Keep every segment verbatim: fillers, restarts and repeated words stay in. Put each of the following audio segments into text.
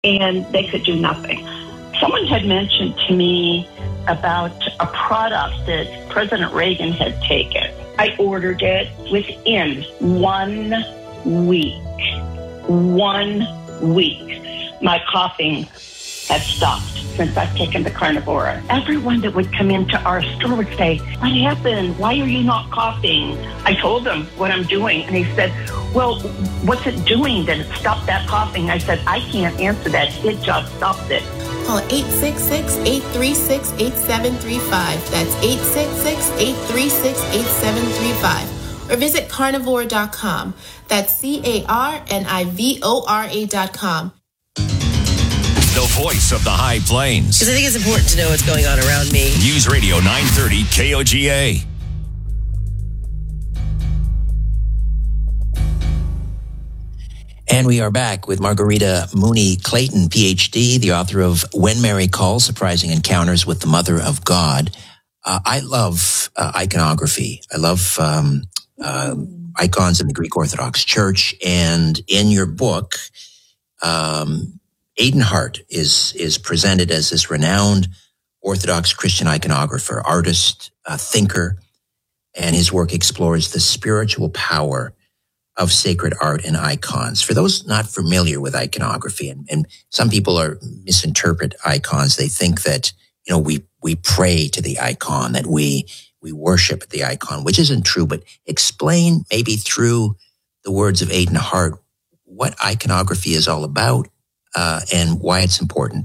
and they could do nothing. Someone had mentioned to me about a product that President Reagan had taken. I ordered it within one week. One week. My coughing has stopped since I've taken the Carnivora. Everyone that would come into our store would say, "What happened? Why are you not coughing?" I told them what I'm doing, and he said, "Well, what's it doing that it stopped that coughing?" I said, "I can't answer that. It just stopped it." Call eight six six, eight three six, eight seven three five. That's eight six six, eight three six, eight seven three five. Or visit carnivore dot com. That's C A R N I V O R A dot com. The voice of the High Plains. Because I think it's important to know what's going on around me. News Radio nine thirty K O G A. And we are back with Margarita Mooney Clayton, P H D, the author of When Mary Calls, Surprising Encounters with the Mother of God. Uh, I love uh, iconography. I love um, uh, icons in the Greek Orthodox Church. And in your book, um, Aidan Hart is is presented as this renowned Orthodox Christian iconographer, artist, uh, thinker, and his work explores the spiritual power of sacred art and icons. For those not familiar with iconography, and, and some people are misinterpret icons, they think that, you know, we we pray to the icon, that we we worship the icon, which isn't true. But explain maybe through the words of Aidan Hart what iconography is all about. Uh, and why it's important.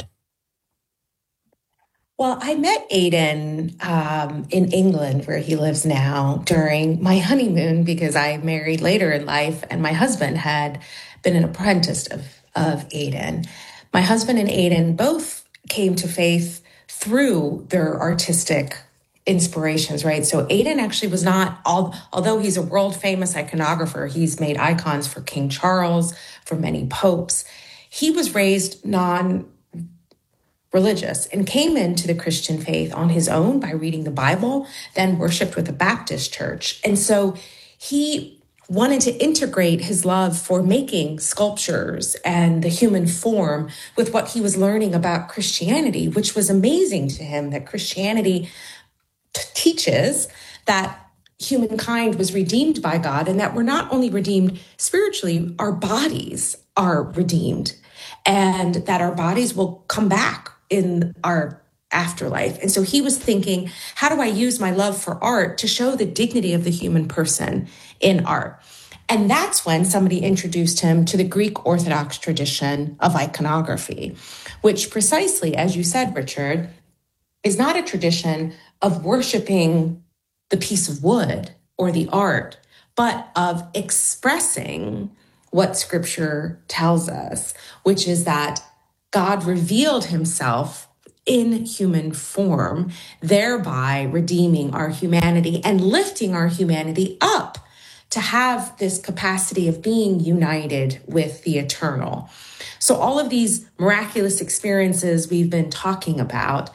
Well, I met Aidan um, in England, where he lives now, during my honeymoon, because I married later in life, and my husband had been an apprentice of, of Aidan. My husband and Aidan both came to faith through their artistic inspirations, right? So Aidan actually was not, although he's a world-famous iconographer, he's made icons for King Charles, for many popes. He was raised non-religious and came into the Christian faith on his own by reading the Bible, then worshiped with a Baptist church. And so he wanted to integrate his love for making sculptures and the human form with what he was learning about Christianity, which was amazing to him, that Christianity t- teaches that humankind was redeemed by God, and that we're not only redeemed spiritually, our bodies are redeemed, and that our bodies will come back in our afterlife. And so he was thinking, how do I use my love for art to show the dignity of the human person in art? And that's when somebody introduced him to the Greek Orthodox tradition of iconography, which precisely, as you said, Richard, is not a tradition of worshiping the piece of wood or the art, but of expressing what Scripture tells us, which is that God revealed himself in human form, thereby redeeming our humanity and lifting our humanity up to have this capacity of being united with the eternal. So all of these miraculous experiences we've been talking about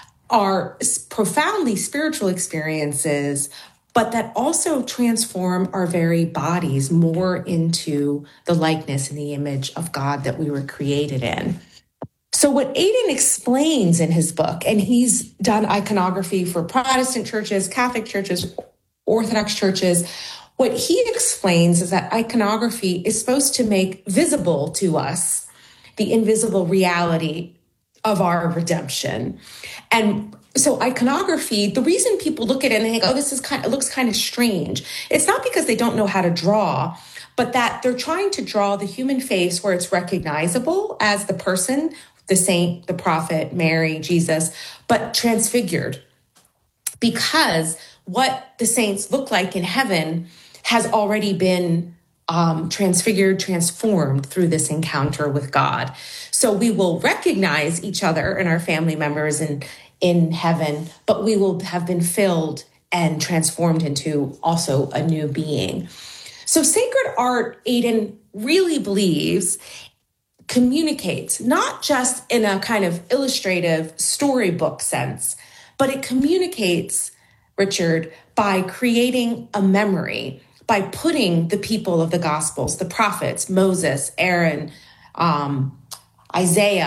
are profoundly spiritual experiences, but that also transform our very bodies more into the likeness and the image of God that we were created in. So what Aidan explains in his book, and he's done iconography for Protestant churches, Catholic churches, Orthodox churches, what he explains is that iconography is supposed to make visible to us the invisible reality of our redemption. And so iconography, the reason people look at it and they think, oh, this is kind of, it looks kind of strange. It's not because they don't know how to draw, but that they're trying to draw the human face where it's recognizable as the person, the saint, the prophet, Mary, Jesus, but transfigured. Because what the saints look like in heaven has already been um, transfigured, transformed through this encounter with God. So we will recognize each other and our family members in, in heaven, but we will have been filled and transformed into also a new being. So sacred art, Aidan really believes, communicates not just in a kind of illustrative storybook sense, but it communicates, Richard, by creating a memory, by putting the people of the Gospels, the prophets, Moses, Aaron, um, Isaiah